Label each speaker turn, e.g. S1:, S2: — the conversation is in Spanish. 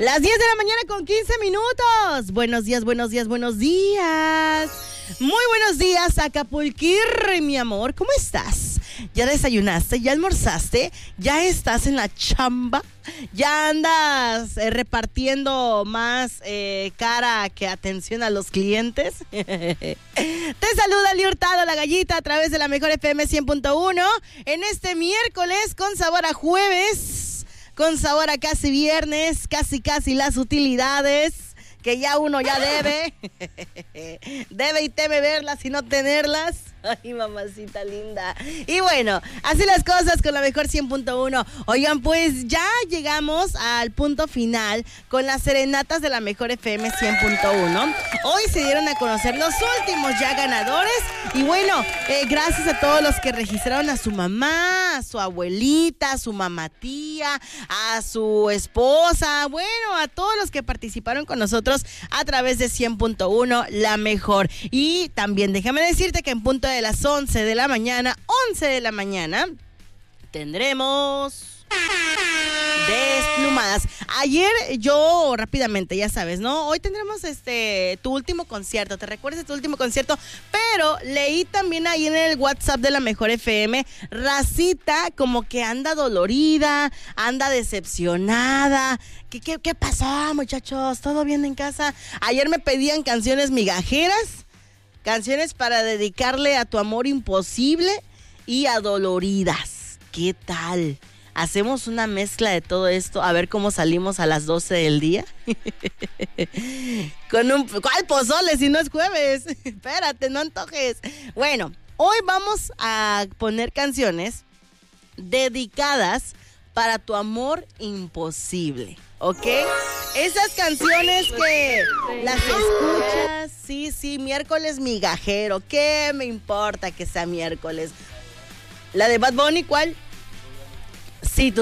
S1: Las 10 de la mañana con 15 minutos. Buenos días, buenos días, buenos días. Muy buenos días, Acapulquirri, mi amor. ¿Cómo estás? ¿Ya desayunaste? ¿Ya almorzaste? ¿Ya estás en la chamba? ¿Ya andas repartiendo más cara que atención a los clientes? Te saluda Li Hurtado, la gallita, a través de la Mejor FM 100.1 en este miércoles con sabor a jueves, con sabor a casi viernes, casi las utilidades que ya uno ya debe y teme verlas y no tenerlas. Ay, mamacita linda. Y bueno, así las cosas con la Mejor 100.1. Oigan, pues ya llegamos al punto final con las serenatas de la Mejor FM 100.1. Hoy se dieron a conocer los últimos ya ganadores. Y bueno, gracias a todos los que registraron a su mamá, a su abuelita, a su mamatía, a su esposa. Bueno, a todos los que participaron con nosotros a través de 100.1 La Mejor. Y también déjame decirte que en punto de las 11 de la mañana, tendremos Desplumadas. Ayer yo rápidamente, ya sabes, ¿no? Hoy tendremos tu último concierto, ¿te recuerdas tu último concierto? Pero leí también ahí en el WhatsApp de la Mejor FM, racita como que anda dolorida, anda decepcionada. ¿Qué pasó, muchachos? ¿Todo bien en casa? Ayer me pedían canciones migajeras, canciones para dedicarle a tu amor imposible y adoloridas. ¿Qué tal? ¿Hacemos una mezcla de todo esto? A ver cómo salimos a las 12 del día. ¿Cuál pozole si no es jueves? Espérate, no antojes. Bueno, hoy vamos a poner canciones dedicadas para tu amor imposible, ¿ok? Esas canciones que las escuchas, sí, miércoles migajero, ¿qué me importa que sea miércoles? La de Bad Bunny, ¿cuál? Sí, tú